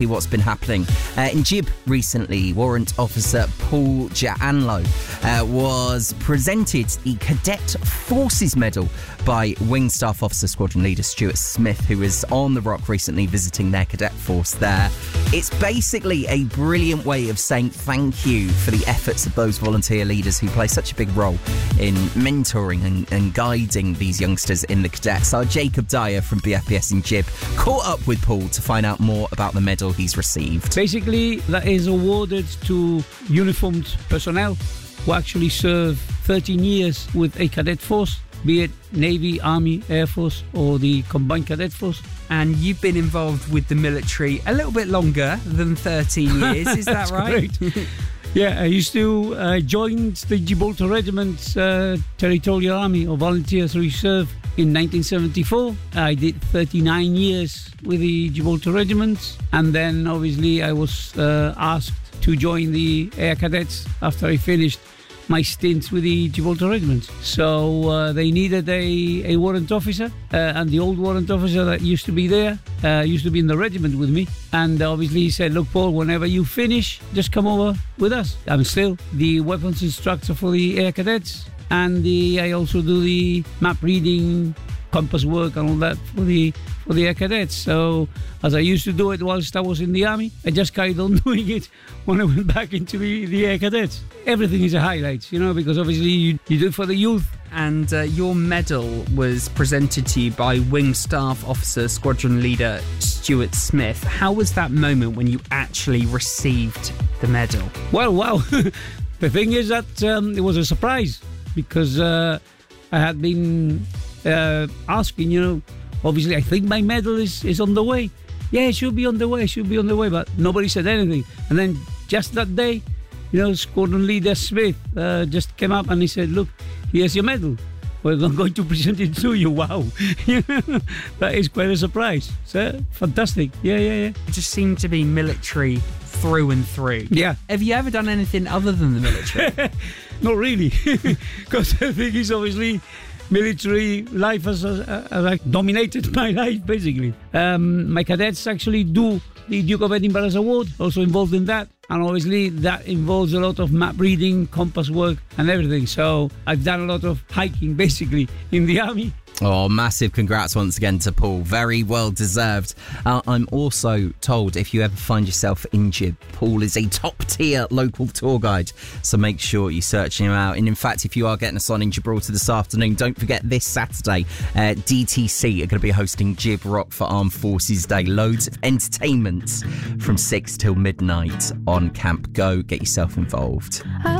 exactly what's been happening. In Jib recently, Warrant Officer Paul Gianlo was presented the Cadet Forces Medal by Wing Staff Officer Squadron Leader Stuart Smith, who was on the Rock recently visiting their cadet force there. It's basically a brilliant way of saying thank you for the efforts of those volunteer leaders who play such a big role in mentoring and guiding these youngsters in the cadets. Our Jacob Dyer from BFPS in Jib caught up with Paul to find out more about the medal he's received. Basically, that is awarded to uniformed personnel who actually serve 13 years with a cadet force, be it Navy, Army, Air Force or the Combined Cadet Force. And you've been involved with the military a little bit longer than 13 years, is that right? Yeah, I joined the Gibraltar Regiment's Territorial Army or Volunteers Reserve in 1974. I did 39 years with the Gibraltar Regiment, and then obviously I was asked to join the Air Cadets after I finished my stints with the Gibraltar Regiment. So they needed a warrant officer, and the old warrant officer that used to be there used to be in the regiment with me, and obviously he said, look Paul, whenever you finish, just come over with us. I'm still the weapons instructor for the Air Cadets, and I also do the map reading, compass work and all that for the Air Cadets. So as I used to do it whilst I was in the Army, I just carried on doing it when I went back into the Air Cadets. Everything is a highlight, because obviously you do it for the youth. And your medal was presented to you by Wing Staff Officer Squadron Leader Stuart Smith. How was that moment when you actually received the medal? Well, wow. The thing is that it was a surprise because I had been asking, obviously I think my medal is on the way. Yeah, it should be on the way, but nobody said anything. And then just that day, Squadron Leader Smith just came up and he said, look, here's your medal. We're going to present it to you. Wow. That is quite a surprise. So, fantastic. Yeah. It just seemed to be military through and through. Yeah. Have you ever done anything other than the military? Not really. Because the thing is, obviously, military life has dominated my life, basically. My cadets actually do the Duke of Edinburgh's Award, also involved in that. And obviously that involves a lot of map reading, compass work and everything. So I've done a lot of hiking, basically, in the Army. Oh, massive congrats once again to Paul. Very well deserved. I'm also told if you ever find yourself in Jib, Paul is a top tier local tour guide. So make sure you search him out. And in fact, if you are getting us on in Gibraltar this afternoon, don't forget this Saturday, DTC are going to be hosting Jib Rock for Armed Forces Day. Loads of entertainment from 6 till midnight on Camp Go. Get yourself involved.